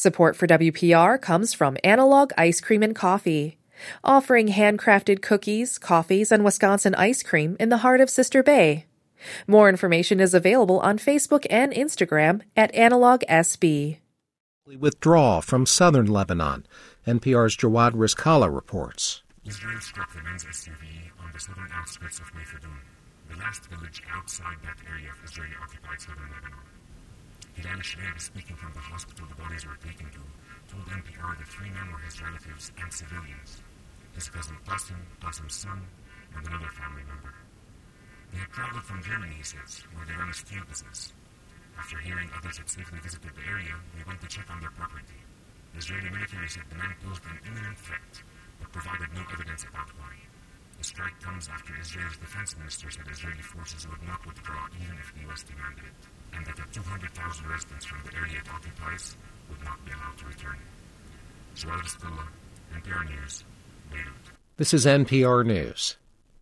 Support for WPR comes from Analog Ice Cream and Coffee, offering handcrafted cookies, coffees, and Wisconsin ice cream in the heart of Sister Bay. More information is available on Facebook and Instagram at Analog SB. Withdrawal from southern Lebanon. NPR's Jawad Rizkallah reports. Israel struck the men's SUV on the southern outskirts of Mayfadun, the last village outside that area of Israeli-occupied southern Lebanon. Hilal Shreib, speaking from the hospital the bodies were taken to, told NPR that 3 men were his relatives and civilians, his cousin Qassem's son, and another family member. They had traveled from Germany, he says, where they run a steel business. After hearing others had safely visited the area, they went to check on their property. The Israeli military said the men posed an imminent threat, but provided no evidence about why. The strike comes after Israel's defense minister said Israeli forces would not withdraw even if the U.S. demanded it, and that the 200,000 residents from the area it occupies would not be allowed to return. Joel Vistula, NPR News, Beirut. This is NPR News.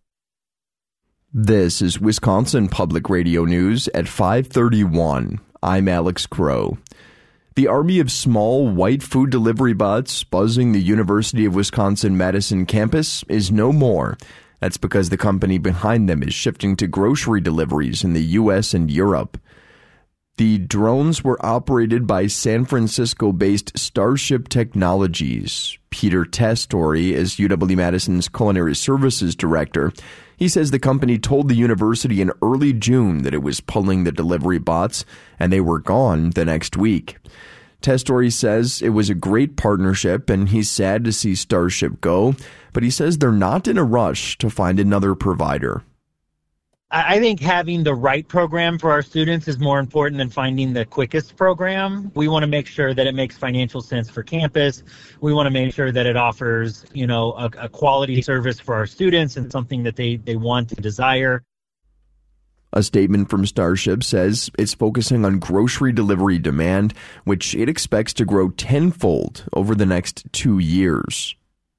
This is Wisconsin Public Radio News at 5:31. I'm Alex Crow. The army of small, white food delivery bots buzzing the University of Wisconsin-Madison campus is no more. That's because the company behind them is shifting to grocery deliveries in the U.S. and Europe. The drones were operated by San Francisco-based Starship Technologies. Peter Testori is UW-Madison's Culinary Services Director. He says the company told the university in early June that it was pulling the delivery bots, and they were gone the next week. Testori says it was a great partnership, and he's sad to see Starship go, but he says they're not in a rush to find another provider. I think having the right program for our students is more important than finding the quickest program. We want to make sure that it makes financial sense for campus. We want to make sure that it offers, a quality service for our students and something that they want and desire. A statement from Starship says it's focusing on grocery delivery demand, which it expects to grow tenfold over the next 2 years.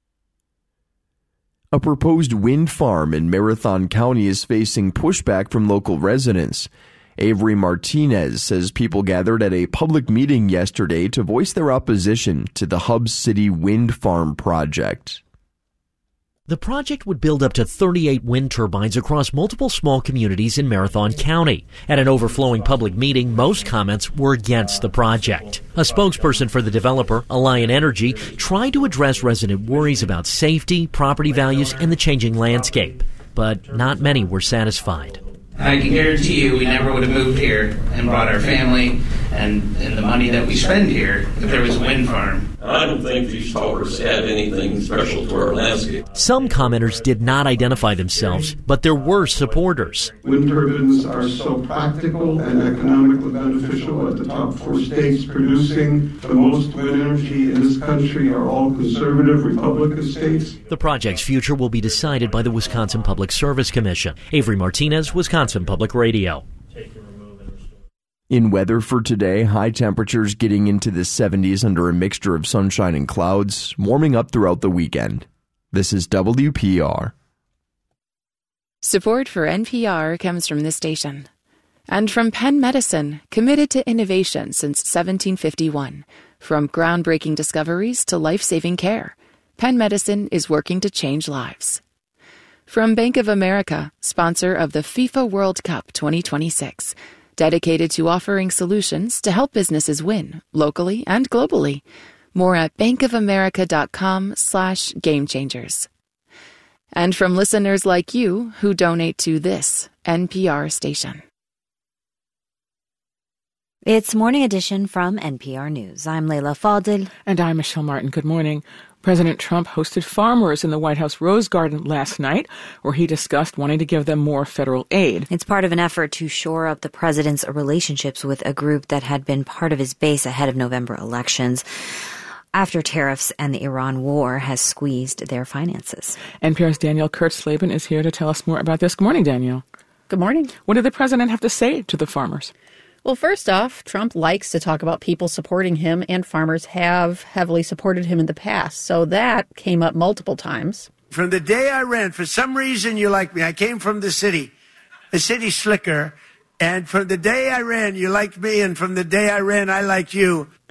A proposed wind farm in Marathon County is facing pushback from local residents. Avery Martinez says people gathered at a public meeting yesterday to voice their opposition to the Hub City Wind Farm project. The project would build up to 38 wind turbines across multiple small communities in Marathon County. At an overflowing public meeting, most comments were against the project. A spokesperson for the developer, Alliant Energy, tried to address resident worries about safety, property values, and the changing landscape. But not many were satisfied. I can guarantee you we never would have moved here and brought our family and the money that we spend here if there was a wind farm. I don't think these towers add anything special to our landscape. Some commenters did not identify themselves, but there were supporters. Wind turbines are so practical and economically beneficial at the top 4 states producing the most wind energy in this country are all conservative Republican states. The project's future will be decided by the Wisconsin Public Service Commission. Avery Martinez, Wisconsin Public Radio. In weather for today, high temperatures getting into the 70s under a mixture of sunshine and clouds, warming up throughout the weekend. This is WPR. Support for NPR comes from this station. And from Penn Medicine, committed to innovation since 1751. From groundbreaking discoveries to life-saving care, Penn Medicine is working to change lives. From Bank of America, sponsor of the FIFA World Cup 2026, dedicated to offering solutions to help businesses win, locally and globally. More at bankofamerica.com/gamechangers. And from listeners like you who donate to this NPR station. It's Morning Edition from NPR News. I'm Leila Fadil. And I'm Michelle Martin. Good morning. President Trump hosted farmers in the White House Rose Garden last night, where he discussed wanting to give them more federal aid. It's part of an effort to shore up the president's relationships with a group that had been part of his base ahead of November elections, after tariffs and the Iran war has squeezed their finances. NPR's Danielle Kurtzleben is here to tell us more about this. Good morning, Danielle. Good morning. What did the president have to say to the farmers? Well, first off, Trump likes to talk about people supporting him, and farmers have heavily supported him in the past. So that came up multiple times. From the day I ran, for some reason you like me. I came from the city slicker. And from the day I ran, you liked me. And from the day I ran, I liked you.